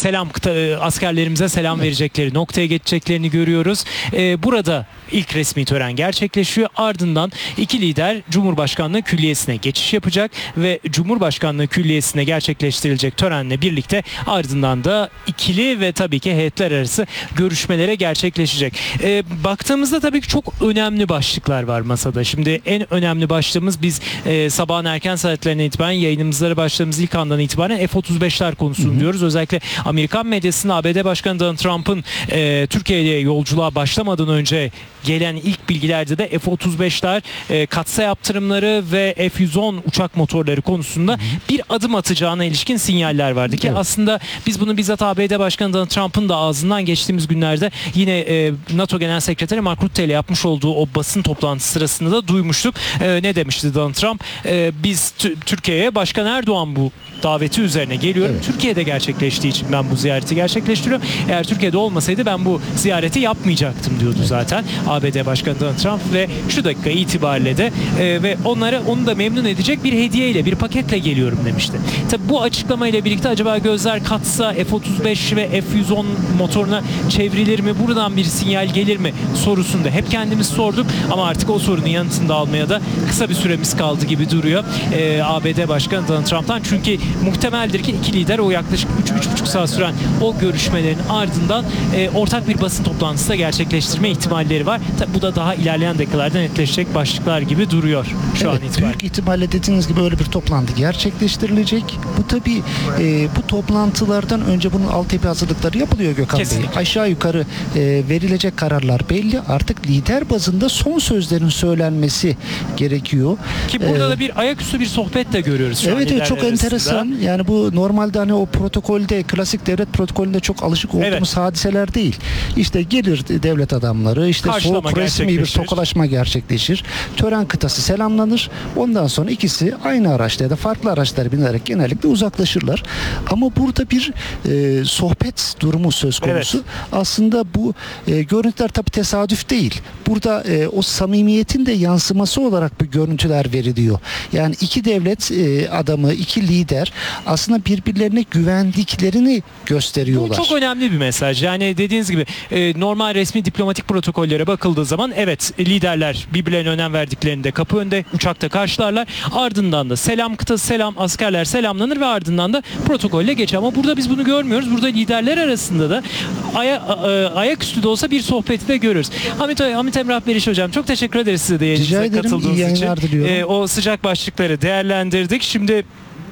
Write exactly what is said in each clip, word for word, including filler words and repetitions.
selam e, askerlerimize selam verecekleri noktaya geçeceklerini görüyoruz. E, burada ilk resmi tören gerçekleşiyor. Ardından iki lider Cumhurbaşkanlığı Külliyesi'ne geçiş yapacak ve Cumhurbaşkanlığı Külliyesi'ne gerçekleştirilecek törenle birlikte ardından da ikili ve tabii ki heyetler arası görüşmelere gerçekleşecek. E, baktığımızda tabii ki çok önemli başlıklar var masada. Şimdi en önemli başlığımız biz e, sabahın erken saatlerine itibaren yayınımızlara başladığımız ilk andan itibaren F otuz beşler konusunu hı hı. diyoruz. Özellikle Amerikan medyasında A B D Başkanı Donald Trump'ın e, Türkiye'ye yolculuğa başlamadan önce gelen ilk bilgilerde de F otuz beşler e, katsa yaptırımları ve F yüz on uçak motorları konusunda hı hı. bir adım atacağına ilişkin sinyaller vardı ki evet. aslında biz bunu bizzat A B D Başkanı Donald Trump'ın da ağzından geçtiğimiz günlerde yine e, NATO Genel Sekreteri Mark Rutte ile yapmış olduğu o basın toplantısı sırasında da duymuştuk. E, ne demişti Donald Trump? E, biz Türkiye'ye Başkan Erdoğan bu daveti üzerine geliyorum. Evet. Türkiye'de gerçekleştiği için ben bu ziyareti gerçekleştiriyorum. Eğer Türkiye'de olmasaydı ben bu ziyareti yapmayacaktım diyordu zaten A B D Başkanı Donald Trump ve şu dakika itibariyle de e, ve onlara onu da memnun edecek bir hediyeyle, bir paketle geliyorum demişti. Tabi bu açıklamayla birlikte acaba gözler katsa F otuz beş ve F yüz on motoruna çevrilir mi? Buradan bir sinyal gelir mi? Sorusunu da hep kendimiz sorduk ama artık o sorunun yanıtını da almaya da kısa bir süremiz kaldı gibi duruyor. E, A B D Başkanı Donald Trump'tan çünkü muhtemeldir ki iki lider o yaklaşık üç üç buçuk saat süren o görüşmelerin ardından e, ortak bir basın toplantısı da gerçekleştirme ihtimalleri var. Tabi bu da daha ilerleyen dakikalarda netleşecek başlıklar gibi duruyor şu evet, an itibariyle. Büyük ihtimalle dediğiniz gibi öyle bir toplantı gerçekleştirilecek. Bu tabi e, bu toplantılardan önce bunun altyapı hazırlıkları yapılıyor Gökhan Kesinlikle. Bey. Aşağı yukarı e, verilecek kararlar belli. Artık lider bazında son sözlerin söylenmesi gerekiyor. Ki burada ee, da bir ayaküstü bir sohbet de görüyoruz şu evet, an evet çok arasında. Enteresan. Yani bu normalde hani o protokolde, klasik devlet protokolünde çok alışık olduğumuz evet. hadiseler değil. İşte gelir devlet adamları, işte soğuk resmi bir tokalaşma gerçekleşir. Tören kıtası selamlanır. Ondan sonra ikisi aynı araçta ya da farklı araçlara binerek genellikle uzaklaşırlar. Ama burada bir e, sohbet durumu söz konusu. Evet. Aslında bu e, görüntüler tabii tesadüf değil. Burada e, o samimiyetin de yansıması olarak bu görüntüler veriliyor. Yani iki devlet e, adamı, iki lider aslında birbirlerine güvendiklerini gösteriyorlar. Bu çok önemli bir mesaj. Yani dediğiniz gibi e, normal resmi diplomatik protokollere bakıldığı zaman evet liderler birbirlerine önem verdiklerinde kapı önünde uçakta karşılarlar. Ardından da selam kıtası selam askerler selamlanır ve ardından da protokolle geçer. Ama burada biz bunu görmüyoruz. Burada liderler arasında da aya, a, ayaküstü de olsa bir sohbeti de görüyoruz. Hamit, Hamit Emrah Beriş hocam çok teşekkür ederiz size de yayınımıza katıldığınız için. E, o sıcak başlıkları değerlendirdik. Şimdi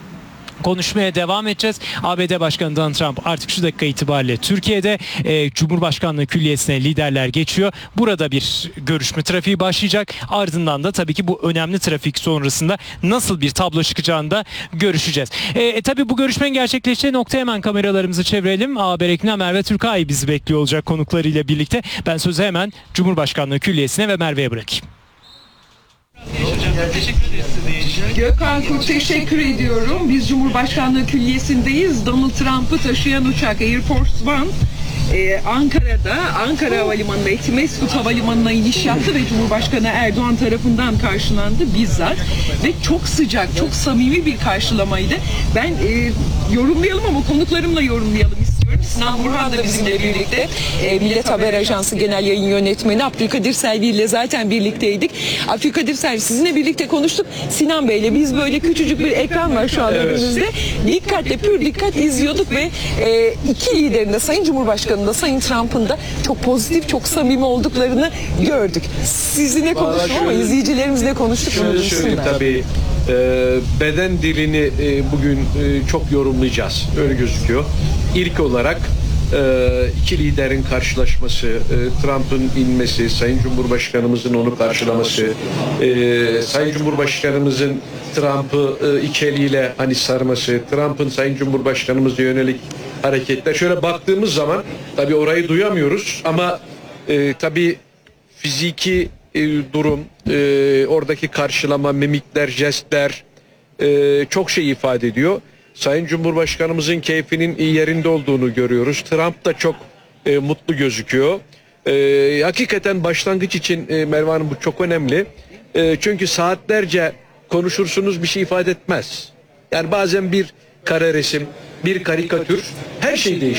konuşmaya devam edeceğiz. A B D Başkanı Donald Trump artık şu dakika itibariyle Türkiye'de e, Cumhurbaşkanlığı Külliyesi'ne liderler geçiyor. Burada bir görüşme trafiği başlayacak. Ardından da tabii ki bu önemli trafik sonrasında nasıl bir tablo çıkacağını da görüşeceğiz. E, e, tabii bu görüşmenin gerçekleşeceği noktaya hemen kameralarımızı çevirelim. Haber ekibinden Merve Türkay bizi bekliyor olacak konuklarıyla birlikte. Ben sözü hemen Cumhurbaşkanlığı Külliyesi'ne ve Merve'ye bırakayım. Gökhan çok teşekkür ediyorum. Biz Cumhurbaşkanlığı Külliyesi'ndeyiz. Donald Trump'ı taşıyan uçak Air Force One Ee, Ankara'da, Ankara Havalimanı'nda Etimesgut Havalimanı'na iniş yaptı ve Cumhurbaşkanı Erdoğan tarafından karşılandı bizzat ve çok sıcak, çok samimi bir karşılamaydı. Ben e, yorumlayalım ama konuklarımla yorumlayalım istiyorum. Sinan Burhan da bizimle birlikte. E, Millet Haber Ajansı Genel Yayın Yönetmeni Abdülkadir Selvi ile zaten birlikteydik. Abdülkadir Selvi sizinle birlikte konuştuk. Sinan Bey'le biz böyle küçücük bir ekran var şu an önümüzde. Dikkatle, pür dikkat izliyorduk ve e, iki liderin de Sayın Cumhurbaşkanı da Sayın Trump'ın da çok pozitif, çok samimi olduklarını gördük. Sizinle konuştuk ama izleyicilerimizle konuştuk. Şöyle söyleyeyim tabii. E, beden dilini e, bugün e, çok yorumlayacağız. Öyle gözüküyor. İlk olarak e, iki liderin karşılaşması, e, Trump'ın inmesi, Sayın Cumhurbaşkanımızın onu karşılaması, e, Sayın Cumhurbaşkanımızın Trump'ı e, iki eliyle hani sarması, Trump'ın Sayın Cumhurbaşkanımıza yönelik hareketler. Şöyle baktığımız zaman tabii orayı duyamıyoruz ama e, tabii fiziki e, durum, e, oradaki karşılama, mimikler, jestler e, çok şey ifade ediyor. Sayın Cumhurbaşkanımızın keyfinin iyi yerinde olduğunu görüyoruz. Trump da çok e, mutlu gözüküyor. E, hakikaten başlangıç için e, Merve Hanım bu çok önemli. E, çünkü saatlerce konuşursunuz bir şey ifade etmez. Yani bazen bir kare resim, bir karikatür her şey değişir.